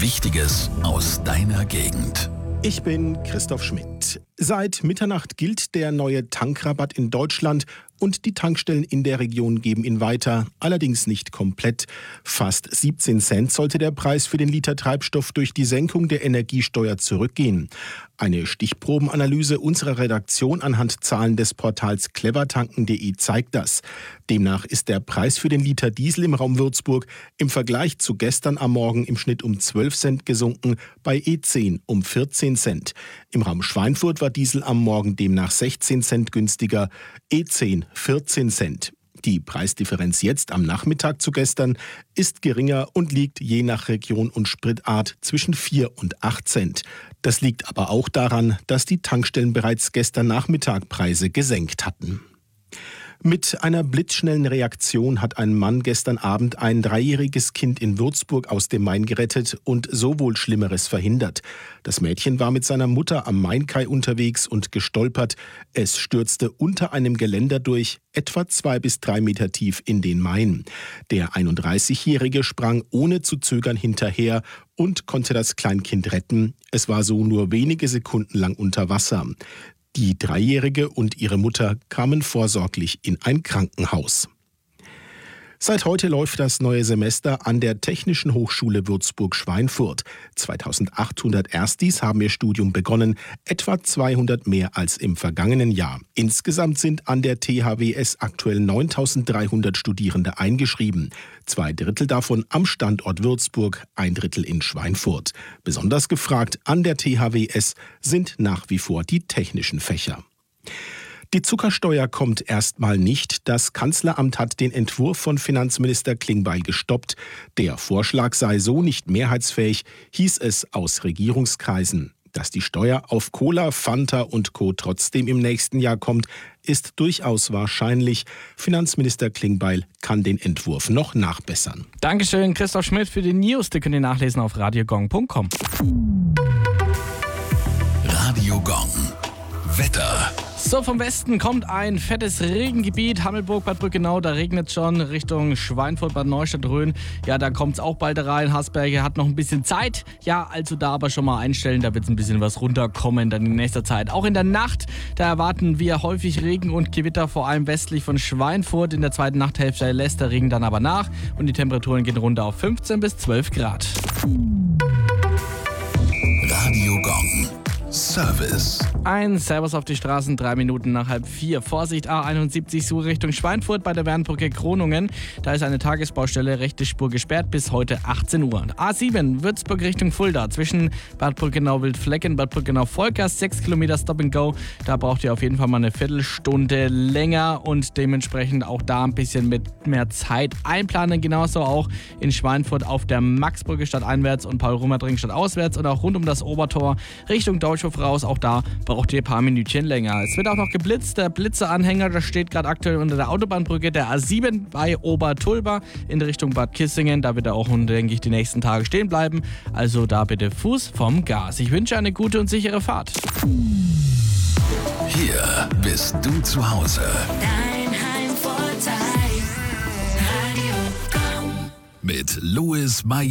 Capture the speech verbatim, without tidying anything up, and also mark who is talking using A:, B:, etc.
A: Wichtiges aus deiner Gegend.
B: Ich bin Christoph Schmidt. Seit Mitternacht gilt der neue Tankrabatt in Deutschland und die Tankstellen in der Region geben ihn weiter, allerdings nicht komplett. Fast siebzehn Cent sollte der Preis für den Liter Treibstoff durch die Senkung der Energiesteuer zurückgehen. Eine Stichprobenanalyse unserer Redaktion anhand Zahlen des Portals clevertanken punkt de zeigt das. Demnach ist der Preis für den Liter Diesel im Raum Würzburg im Vergleich zu gestern am Morgen im Schnitt um zwölf Cent gesunken, bei E zehn um vierzehn Cent. Im Raum Schweinfurt war Diesel am Morgen demnach sechzehn Cent günstiger, E zehn vierzehn Cent. Die Preisdifferenz jetzt am Nachmittag zu gestern ist geringer und liegt je nach Region und Spritart zwischen vier und acht Cent. Das liegt aber auch daran, dass die Tankstellen bereits gestern Nachmittag Preise gesenkt hatten. Mit einer blitzschnellen Reaktion hat ein Mann gestern Abend ein dreijähriges Kind in Würzburg aus dem Main gerettet und so wohl Schlimmeres verhindert. Das Mädchen war mit seiner Mutter am Mainkai unterwegs und gestolpert. Es stürzte unter einem Geländer durch, etwa zwei bis drei Meter tief in den Main. Der einunddreißigjährige sprang ohne zu zögern hinterher und konnte das Kleinkind retten. Es war so nur wenige Sekunden lang unter Wasser. Die Dreijährige und ihre Mutter kamen vorsorglich in ein Krankenhaus. Seit heute läuft das neue Semester an der Technischen Hochschule Würzburg-Schweinfurt. zweitausendachthundert Erstis haben ihr Studium begonnen, etwa zweihundert mehr als im vergangenen Jahr. Insgesamt sind an der T H W S aktuell neuntausenddreihundert Studierende eingeschrieben. Zwei Drittel davon am Standort Würzburg, ein Drittel in Schweinfurt. Besonders gefragt an der T H W S sind nach wie vor die technischen Fächer. Die Zuckersteuer kommt erstmal nicht. Das Kanzleramt hat den Entwurf von Finanzminister Klingbeil gestoppt. Der Vorschlag sei so nicht mehrheitsfähig, hieß es aus Regierungskreisen. Dass die Steuer auf Cola, Fanta und Co. trotzdem im nächsten Jahr kommt, ist durchaus wahrscheinlich. Finanzminister Klingbeil kann den Entwurf noch nachbessern.
C: Dankeschön, Christoph Schmidt, für die News. Die könnt ihr nachlesen auf radiogong punkt com.
A: Radio Gong. Wetter.
C: So, vom Westen kommt ein fettes Regengebiet. Hammelburg, Bad Brückenau, da regnet es schon. Richtung Schweinfurt, Bad Neustadt, Rhön. Ja, da kommt es auch bald rein. Hasberge hat noch ein bisschen Zeit. Ja, also da aber schon mal einstellen. Da wird es ein bisschen was runterkommen dann in nächster Zeit. Auch in der Nacht, da erwarten wir häufig Regen und Gewitter, vor allem westlich von Schweinfurt. In der zweiten Nachthälfte lässt der Regen dann aber nach. Und die Temperaturen gehen runter auf fünfzehn bis zwölf Grad.
A: Radio Gong. Service.
C: Ein Servus auf die Straßen, drei Minuten nach halb vier. Vorsicht, A einundsiebzig Suche Richtung Schweinfurt bei der Wernbrücke Kronungen. Da ist eine Tagesbaustelle, rechte Spur gesperrt bis heute achtzehn Uhr. A sieben Würzburg Richtung Fulda zwischen Bad Brückenau-Wildflecken, Bad Brückenau-Volkers, sechs Kilometer Stop and Go. Da braucht ihr auf jeden Fall mal eine Viertelstunde länger und dementsprechend auch da ein bisschen mit mehr Zeit einplanen. Genauso auch in Schweinfurt auf der Maxbrücke stadteinwärts und Paul-Rummertring stadtauswärts und auch rund um das Obertor Richtung Deutschhof raus. Auch da braucht ihr ein paar Minütchen länger. Es wird auch noch geblitzt. Der Blitzeranhänger, das steht gerade aktuell unter der Autobahnbrücke der A sieben bei Obertulba in Richtung Bad Kissingen. Da wird er auch, denke ich, die nächsten Tage stehen bleiben. Also da bitte Fuß vom Gas. Ich wünsche eine gute und sichere Fahrt.
A: Hier bist du zu Hause.
D: Dein Heimvorteil. Radio Gong.
A: Mit Louis Mayer.